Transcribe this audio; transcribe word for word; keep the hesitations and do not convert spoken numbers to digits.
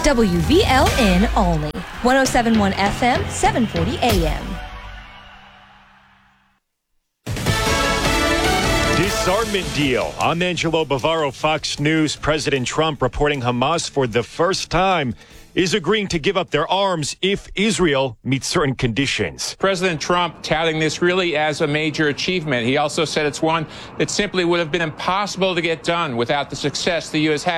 W V L N Olney, one oh seven point one F M, seven forty A M. Disarmament deal. I'm Angelo Bavaro, Fox News. President Trump reporting Hamas for the first time is agreeing to give up their arms if Israel meets certain conditions. President Trump touting this really as a major achievement. He also said it's one that simply would have been impossible to get done without the success the U S had.